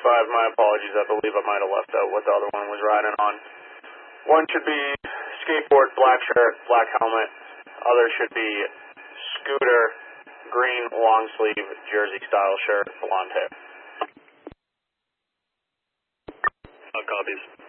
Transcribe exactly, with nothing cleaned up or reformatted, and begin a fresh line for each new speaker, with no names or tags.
five, my apologies. I believe I might have left out what the other one was riding on. One should be skateboard, black shirt, black helmet. Other should be scooter, green long sleeve, jersey style shirt, blonde hair.
Uh, copies.